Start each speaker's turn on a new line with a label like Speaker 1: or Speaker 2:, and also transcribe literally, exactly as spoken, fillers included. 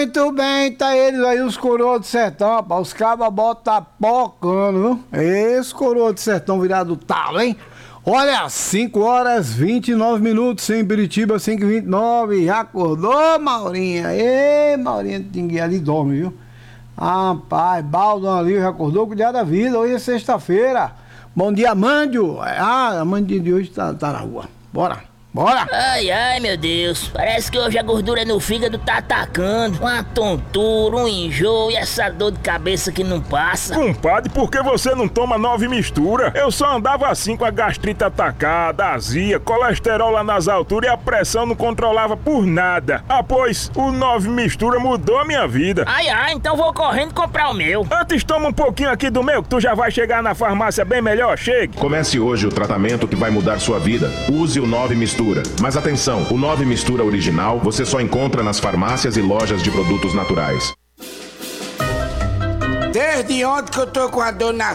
Speaker 1: Muito bem, tá eles aí, os coroas do sertão, rapaz. Os cabas botam pocando, viu? Esse coroa do sertão virado talo, hein? Olha, cinco horas e vinte e nove minutos em Biritiba, cinco e vinte e nove. Já acordou, Maurinha? Ê, Maurinha, ninguém ali dorme, viu? Rapaz, Baldão ali já acordou, cuidar da vida. Hoje é sexta-feira. Bom dia, Mândio. Ah, a Mândio de hoje tá, tá na rua. Bora. Bora!
Speaker 2: Ai, ai, meu Deus. Parece que hoje a gordura no fígado tá atacando. Uma tontura, um enjoo e essa dor de cabeça que não passa.
Speaker 3: Compadre, por que você não toma nove mistura? Eu só andava assim com a gastrite atacada, azia, colesterol lá nas alturas e a pressão não controlava por nada. Ah, pois, o nove mistura mudou a minha vida.
Speaker 2: Ai, ai, então vou correndo comprar o meu.
Speaker 3: Antes toma um pouquinho aqui do meu, que tu já vai chegar na farmácia bem melhor. Chegue!
Speaker 4: Comece hoje o tratamento que vai mudar sua vida. Use o nove mistura. Mas atenção, o nove mistura original você só encontra nas farmácias e lojas de produtos naturais.
Speaker 5: Desde ontem que eu tô com a dor nas